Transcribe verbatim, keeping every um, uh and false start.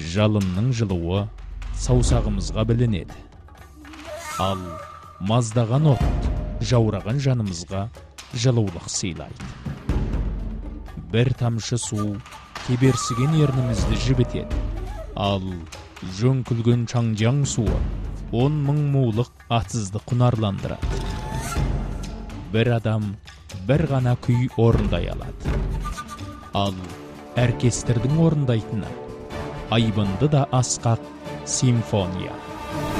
Жалынның жылуы саусағымызға білінеді. Ал маздаған от жаураған жанымызға жылулық сыйлайды. Бір тамшы су кеберсіген ернімізді жібітеді. Ал жөңкілген чаңжаң суы он мың мулық атсызды құнарландырады. Бір адам бір ғана күй орындай алады. Ал оркестрдің орындайтыны айбынды да асқақ симфония.